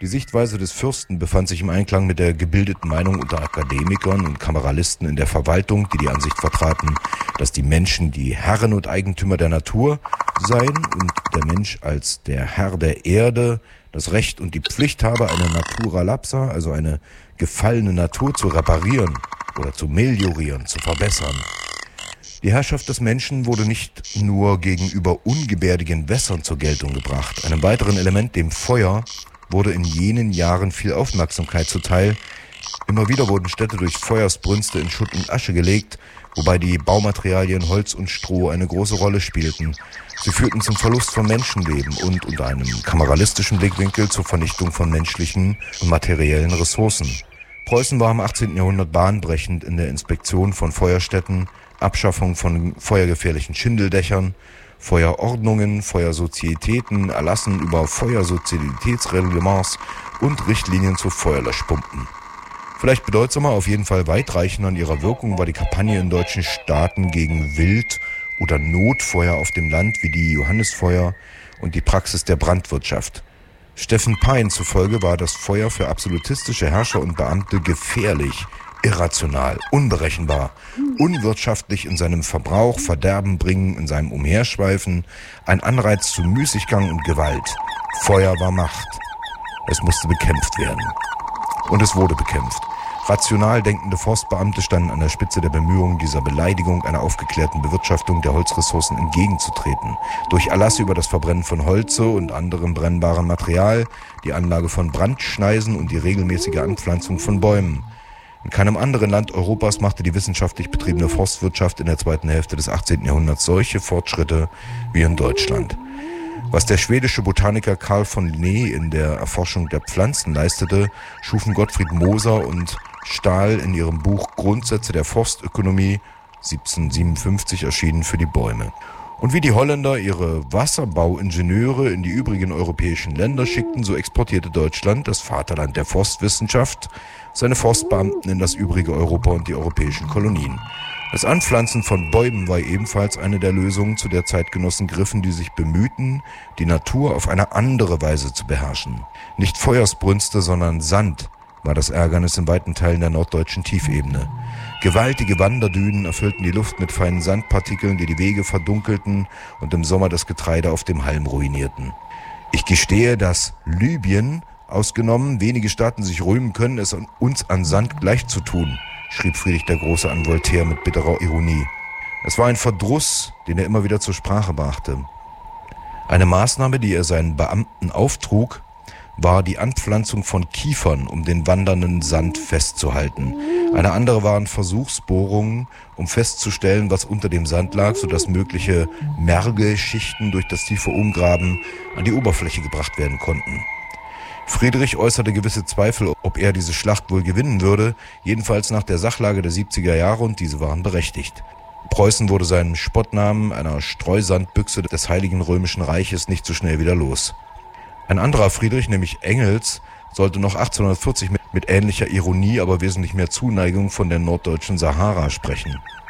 Die Sichtweise des Fürsten befand sich im Einklang mit der gebildeten Meinung unter Akademikern und Kameralisten in der Verwaltung, die die Ansicht vertraten, dass die Menschen die Herren und Eigentümer der Natur seien und der Mensch als der Herr der Erde das Recht und die Pflicht habe, eine Natura lapsa, also eine gefallene Natur zu reparieren oder zu meliorieren, zu verbessern. Die Herrschaft des Menschen wurde nicht nur gegenüber ungebärdigen Wässern zur Geltung gebracht. Einem weiteren Element, dem Feuer, wurde in jenen Jahren viel Aufmerksamkeit zuteil. Immer wieder wurden Städte durch Feuersbrünste in Schutt und Asche gelegt, wobei die Baumaterialien Holz und Stroh eine große Rolle spielten. Sie führten zum Verlust von Menschenleben und unter einem kameralistischen Blickwinkel zur Vernichtung von menschlichen und materiellen Ressourcen. Preußen war im 18. Jahrhundert bahnbrechend in der Inspektion von Feuerstätten, Abschaffung von feuergefährlichen Schindeldächern, Feuerordnungen, Feuersozietäten, Erlassen über Feuersozialitätsreglements und Richtlinien zu Feuerlöschpumpen. Vielleicht bedeutsamer, auf jeden Fall weitreichender in ihrer Wirkung war die Kampagne in deutschen Staaten gegen Wild- oder Notfeuer auf dem Land wie die Johannisfeuer und die Praxis der Brandwirtschaft. Steffen Pein zufolge war das Feuer für absolutistische Herrscher und Beamte gefährlich, irrational, unberechenbar, unwirtschaftlich in seinem Verbrauch, Verderben bringen, in seinem Umherschweifen, ein Anreiz zu Müßiggang und Gewalt. Feuer war Macht. Es musste bekämpft werden. Und es wurde bekämpft. Rational denkende Forstbeamte standen an der Spitze der Bemühungen, dieser Beleidigung einer aufgeklärten Bewirtschaftung der Holzressourcen entgegenzutreten. Durch Erlasse über das Verbrennen von Holze und anderem brennbarem Material, die Anlage von Brandschneisen und die regelmäßige Anpflanzung von Bäumen. In keinem anderen Land Europas machte die wissenschaftlich betriebene Forstwirtschaft in der zweiten Hälfte des 18. Jahrhunderts solche Fortschritte wie in Deutschland. Was der schwedische Botaniker Carl von Linné in der Erforschung der Pflanzen leistete, schufen Gottfried Moser und Stahl in ihrem Buch Grundsätze der Forstökonomie, 1757 erschienen, für die Bäume. Und wie die Holländer ihre Wasserbauingenieure in die übrigen europäischen Länder schickten, so exportierte Deutschland, das Vaterland der Forstwissenschaft, seine Forstbeamten in das übrige Europa und die europäischen Kolonien. Das Anpflanzen von Bäumen war ebenfalls eine der Lösungen, zu der Zeitgenossen griffen, die sich bemühten, die Natur auf eine andere Weise zu beherrschen. Nicht Feuersbrünste, sondern Sand war das Ärgernis in weiten Teilen der norddeutschen Tiefebene. Gewaltige Wanderdünen erfüllten die Luft mit feinen Sandpartikeln, die die Wege verdunkelten und im Sommer das Getreide auf dem Halm ruinierten. Ich gestehe, dass Libyen, ausgenommen, wenige Staaten sich rühmen können, es uns an Sand gleich zu tun, schrieb Friedrich der Große an Voltaire mit bitterer Ironie. Es war ein Verdruss, den er immer wieder zur Sprache brachte. Eine Maßnahme, die er seinen Beamten auftrug, war die Anpflanzung von Kiefern, um den wandernden Sand festzuhalten. Eine andere waren Versuchsbohrungen, um festzustellen, was unter dem Sand lag, sodass mögliche Mergelschichten durch das tiefe Umgraben an die Oberfläche gebracht werden konnten. Friedrich äußerte gewisse Zweifel, ob er diese Schlacht wohl gewinnen würde, jedenfalls nach der Sachlage der 70er Jahre, und diese waren berechtigt. Preußen wurde seinen Spottnamen einer Streusandbüchse des Heiligen Römischen Reiches nicht so schnell wieder los. Ein anderer Friedrich, nämlich Engels, sollte noch 1840 mit ähnlicher Ironie, aber wesentlich mehr Zuneigung von der norddeutschen Sahara sprechen.